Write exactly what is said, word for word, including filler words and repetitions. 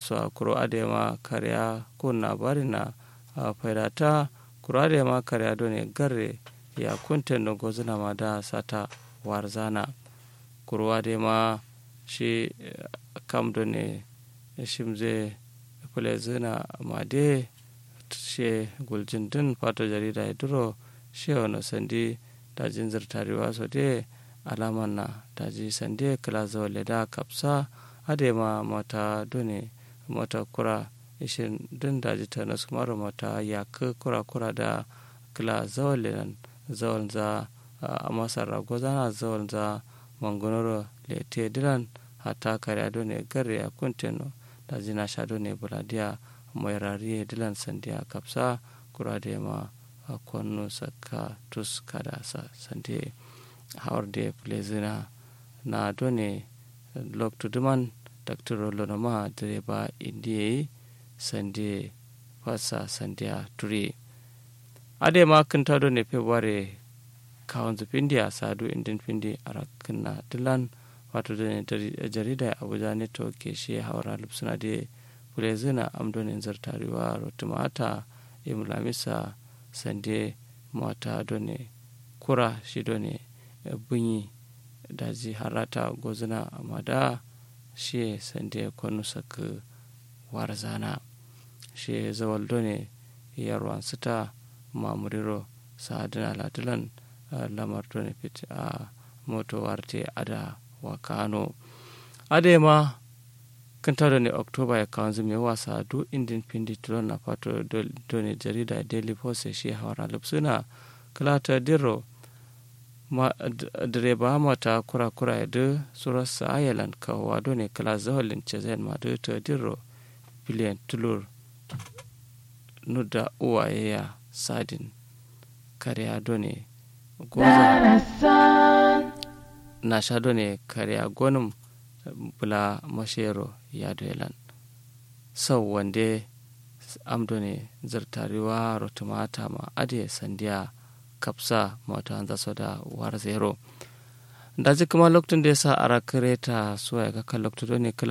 so kuro adema karya kunna barina faidata kuro adema karya done garre ya kunten no gozuna ma da sata warzana kuro adema shi kam done shimze kulezuna made she guljindin fato jarida iduro she ono sandi dajin zirtariwa so de alaman na daji sande kala zawale da kapsa adema mata done mata kura ishin din daji ta nasu mara mata ya kura kura da kala zawale nan zawal za a masar ragozana zawal za mangonoro lete dilan hata kare done gare ya kunteno daji na sha done buladiya mai rariye dilan sandiya kapsa kura da ma kwanu saka tus kada sa sande hawrde plezina na done lok tuduman daktoro lonoma direba indiye sande fasa sandiya turi ade ma kinta done february kawanzu pindiya sadu indin pindi arakna dilan wato done jarida abuja ne to ke shi hawra lupsuna de plezina amdone zartariwa rotumata imlamisa sande mata done kura shi done bunyi daji harata gozuna amada shi sande kwanu saka warzana shi zawal done yarwan sita mamuriro sa'adina latilan lamar done fit a moto warte ada wakano adema kanta done oktoba ya kawanzu mai wasa du indin pindi tulon na fato done jarida daily post shi hawara lupsuna kalata diro ma direba mata kura kura ya de surasa ayalan ka wado ne kala zawalin cezen ma de ta diro biliyan tulur nuda uwaye ya sadin kariya done goza na sha done kariya gonum bula mashero ya dolan sau wande amdone zartariwa rotumata ma ade sandiya kapsa mota hanza soda war zero da kuma lokacin da ya sa a rakareta suwa ya kaka lokacin ne